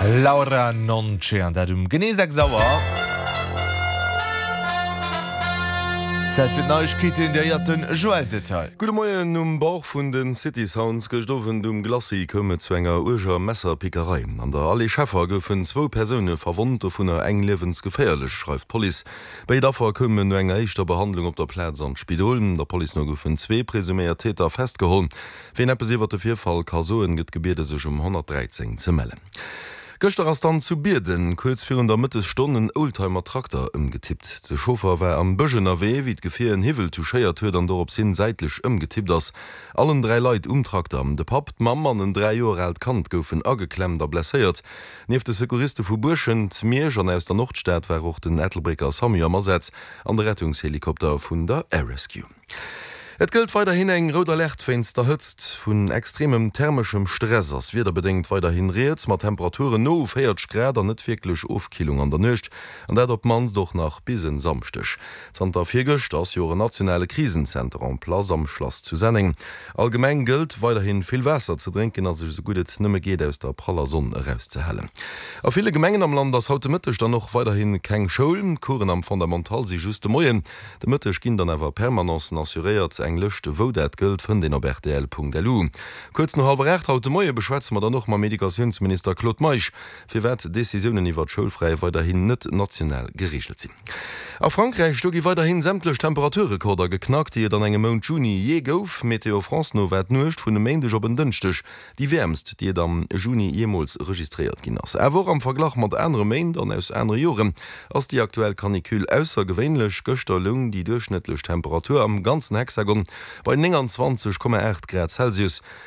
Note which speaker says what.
Speaker 1: Laura Nonche an dat Geneesag sauer. Fir Neuichketen der ja den Joeldetail.
Speaker 2: Gute Moien Bauch vun den City Sounds gestoffen Glasi këmme zwnger Urger Messerpikerei. An der alle Schäffer goufen 2 Personen verwundt vun der eng lebensgefährlich, schreibt Police. Bei dafür këmmen eng eichter Behandlung op der Plätz an Spidolen. Der Police no goufen 2 presumiert Täter festgeholt. Wen eppesiwwer de Vierfall Kasoen gët Gebete sech 113 ze mellen. Gëster ass dann zu Bierden kurz vir der Mittesstunden Oldtimer Traktor ëmgetippt. De Schofer war am Bëgener Wee wie d Gefeer en Hivel zu scheiert huet an dorop sinn seitlich ëmgetippt ass. Allen 3 Leiit umtrakter. De Pap Mam an en 3 Jahre alt Kant goufen ageklemmt a blesséiert. Neef de Sekuriste vu Burschend Meerger aus der Nordstaat war och den Ethelbreker Sami Ammersetz an der Rettungshelikopter vun der Air Rescue. Et gilt weiterhin eng roter Lichtfenster hützt vun extremem thermischem Stress ass wieder bedingt weiterhin reet mat Temperaturen no 4 Grad net wirklich Aufkilung an der Nøcht an dat op man doch nach bisen samstech. Zter Vigecht as Jore nationale Krisenzenter am Plas am Schloss zu Senning. Allgemeng gilt weiterhin viel Wässer zu trinken, as so gut et nimme geht aus der praller Sonne herauszehellen. A viele Gemengen am Land das haute Mittech dann noch weiterhin keng Schulen, Kuren am Fundamental sie juste Moien. De Mittech ginn dann ewer Permanenzen assuriert englechte wo dat gilt vun den RTL.delu. Kurz noch halber recht haute Moie beschwätzt man dann noch ma Medikationsminister Claude Meich, fir wat Decisionen iwwer schulfrei weiterhin net national gerichtet sinn. A Frankreich stogi weiterhin sämtlech Temperaturrekorder geknackt, die dann engem Mount Juni je gouf, Meteo France no wat nucht vun de Mäendech op en dünnchtech, die wärmst, die am Juni jemals registriert gin ass. Wo am Verglach mat enre Mäend an aus enre Joren, ass die aktuell Kanikül aussergewwenlech Gösterlung die durchschnittlech Temperatur am ganzen Hexagon bei 29,8 Grad Celsius,